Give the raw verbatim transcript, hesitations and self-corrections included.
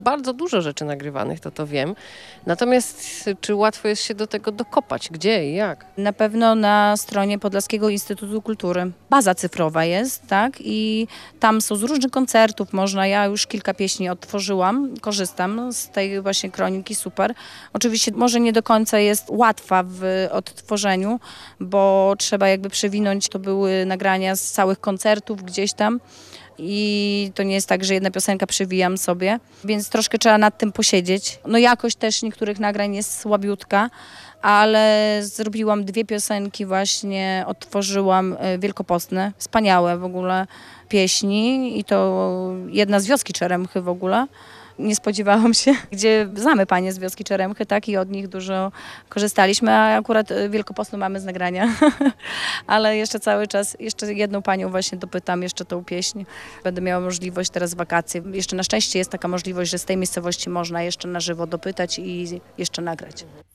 Bardzo dużo rzeczy nagrywanych, to to wiem. Natomiast czy łatwo jest się do tego dokopać? Gdzie i jak? Na pewno na stronie Podlaskiego Instytutu Kultury. Baza cyfrowa jest, tak? I tam są z różnych koncertów można. Ja już kilka pieśni odtworzyłam, korzystam z tej właśnie kroniki, super. Oczywiście może nie do końca jest łatwa w odtworzeniu, bo trzeba jakby przewinąć, to były nagrania z całych koncertów gdzieś tam. I to nie jest tak, że jedna piosenka przewijam sobie, więc troszkę trzeba nad tym posiedzieć. No jakość też niektórych nagrań jest słabiutka, ale zrobiłam dwie piosenki właśnie, odtworzyłam wielkopostne, wspaniałe w ogóle pieśni i to jedna z Wioski Czeremchy w ogóle. Nie spodziewałam się, gdzie znamy panie z Wioski Czeremchy, tak, i od nich dużo korzystaliśmy, a akurat wielkopostną mamy z nagrania. Ale jeszcze cały czas, jeszcze jedną panią właśnie dopytam, jeszcze tą pieśń. Będę miała możliwość teraz w wakacje. Jeszcze na szczęście jest taka możliwość, że z tej miejscowości można jeszcze na żywo dopytać i jeszcze nagrać.